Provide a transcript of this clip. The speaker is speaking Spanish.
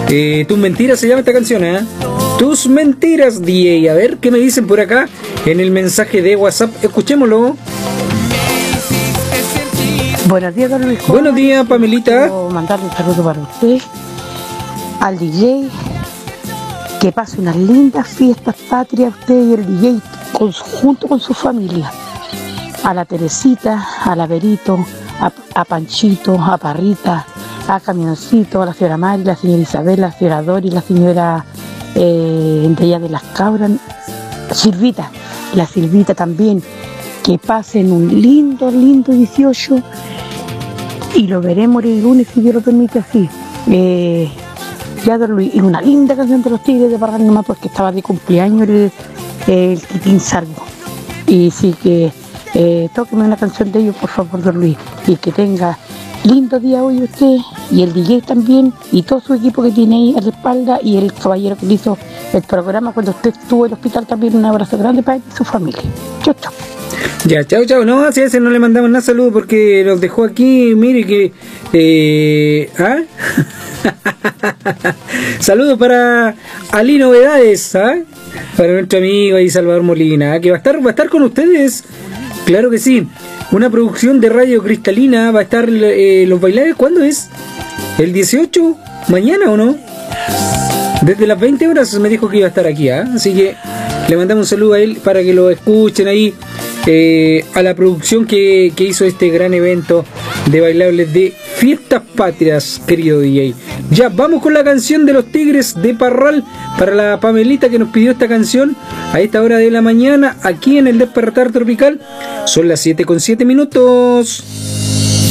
Tus mentiras se llama esta canción, ¿eh? Tus mentiras, DJ. A ver, ¿qué me dicen por acá en el mensaje de WhatsApp? Escuchémoslo. Buenos días, don Luis. Buenos días, Pamelita. Quiero mandarle un saludo para usted, al DJ. Que pase unas lindas fiestas patrias usted y el DJ junto con su familia. A la Teresita, a la Verito, a Panchito, a Parrita, a Camioncito, a la señora Mari, la señora Isabel, la señora Dori, la señora de allá de las Cabras, Silvita, la Silvita también. Que pasen un lindo 18 y lo veremos el lunes si Dios lo permite así. Ya don Luis, y una linda canción de los Tigres de Parral nomás porque estaba de cumpleaños el Titín Sargo. Y sí que tóqueme una canción de ellos, por favor, don Luis, y que tenga lindo día hoy usted y el DJ también y todo su equipo que tiene ahí a la espalda y el caballero que le hizo el programa cuando usted estuvo en el hospital también. Un abrazo grande para él y su familia. Chau, chau. Ya, chao, chao. No, a ese no le mandamos nada saludo porque nos dejó aquí, mire que... Saludos para Ali Novedades, para nuestro amigo ahí Salvador Molina, que va a estar con ustedes. Claro que sí. Una producción de Radio Cristalina. Va a estar los bailables. ¿Cuándo es? ¿El 18? ¿Mañana o no? Desde las 20 horas me dijo que iba a estar aquí, así que le mandamos un saludo a él para que lo escuchen ahí, a la producción que hizo este gran evento de bailables de Fiestas Patrias, querido DJ. Ya, vamos con la canción de los Tigres de Parral para la Pamelita que nos pidió esta canción a esta hora de la mañana aquí en el Despertar Tropical. Son las 7:07.